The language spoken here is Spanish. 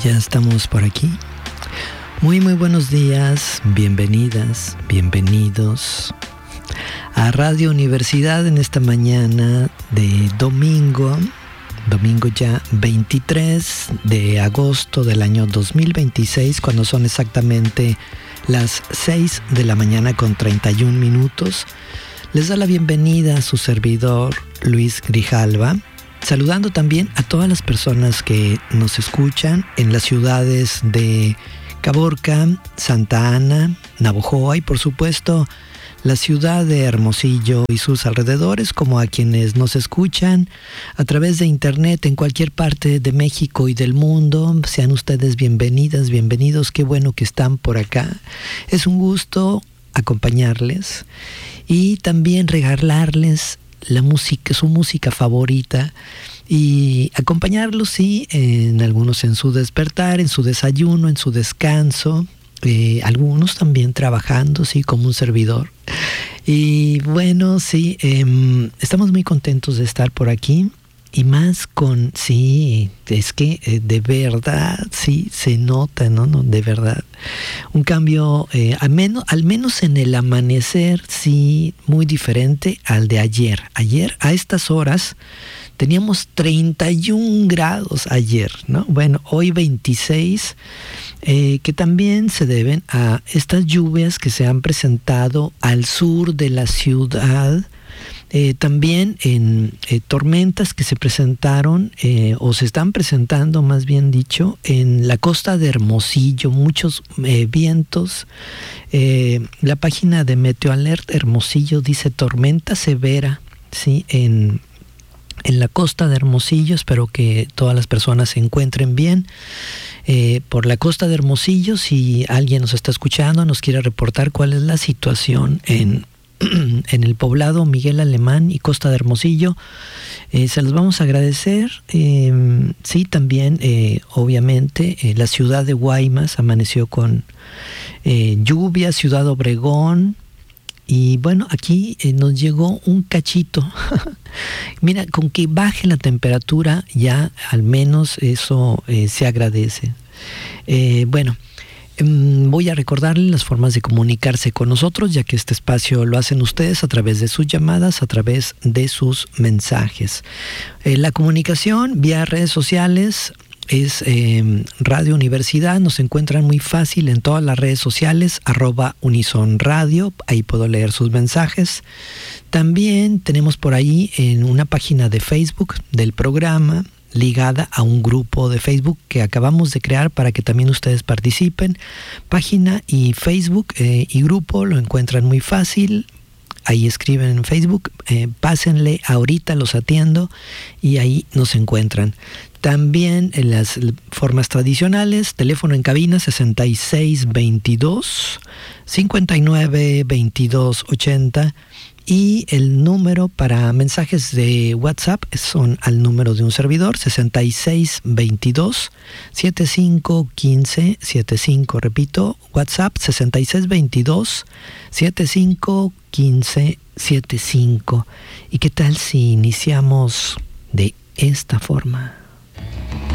Ya estamos por aquí. Muy buenos días, bienvenidas, bienvenidos a Radio Universidad en esta mañana de domingo ya 23 de agosto del año 2026, cuando son exactamente las 6 de la mañana con 31 minutos. Les da la bienvenida a su servidor Luis Grijalva, saludando también a todas las personas que nos escuchan en las ciudades de Caborca, Santa Ana, Navojoa y por supuesto la ciudad de Hermosillo y sus alrededores, como a quienes nos escuchan a través de internet en cualquier parte de México y del mundo. Sean ustedes bienvenidas, bienvenidos, qué bueno que están por acá. Es un gusto acompañarles y también regalarles la música, su música favorita, y acompañarlos, sí, en algunos en su despertar, en su desayuno, en su descanso, algunos también trabajando, sí, como un servidor. Y bueno, sí, estamos muy contentos de estar por aquí. Y más con, sí, es que de verdad, sí, se nota, ¿no? De verdad. Un cambio, al menos en el amanecer, sí, muy diferente al de ayer. Ayer, a estas horas, teníamos 31 grados ayer, ¿no? Bueno, hoy 26, que también se deben a estas lluvias que se han presentado al sur de la ciudad. También en tormentas que se presentaron o se están presentando, más bien dicho, en la costa de Hermosillo, muchos vientos. La página de Meteoalert Hermosillo dice tormenta severa, ¿sí? En la costa de Hermosillo. Espero que todas las personas se encuentren bien. Por la costa de Hermosillo, si alguien nos está escuchando, nos quiere reportar cuál es la situación en el poblado Miguel Alemán y costa de Hermosillo, se los vamos a agradecer. Sí, también obviamente la ciudad de Guaymas amaneció con lluvia, Ciudad Obregón, y bueno, aquí nos llegó un cachito. Mira, con que baje la temperatura ya al menos eso se agradece. Bueno, voy a recordarles las formas de comunicarse con nosotros, ya que este espacio lo hacen ustedes a través de sus llamadas, a través de sus mensajes. La comunicación vía redes sociales es Radio Universidad. Nos encuentran muy fácil en todas las redes sociales, @UnisonRadio, ahí puedo leer sus mensajes. También tenemos por ahí en una página de Facebook del programa, ligada a un grupo de Facebook que acabamos de crear para que también ustedes participen. Página y Facebook y grupo lo encuentran muy fácil. Ahí escriben en Facebook, pásenle, ahorita los atiendo, y ahí nos encuentran. También en las formas tradicionales, teléfono en cabina 6622-592280, y el número para mensajes de WhatsApp son al número de un servidor, 6622-751575. Repito, WhatsApp 6622-751575. ¿Y qué tal si iniciamos de esta forma?